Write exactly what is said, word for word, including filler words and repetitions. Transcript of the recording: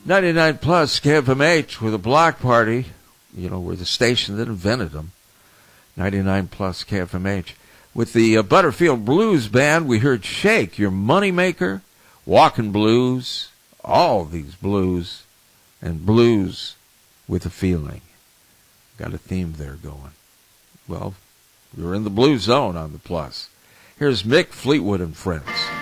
ninety-nine plus K F M H with a block party. You know, we're the station that invented them. ninety-nine plus K F M H. With the uh, Butterfield Blues Band, we heard Shake, Your Moneymaker, Walkin' Blues, all these blues, and blues with a feeling. Got a theme there going. Well, you're in the blue zone on the plus. Here's Mick Fleetwood and Friends.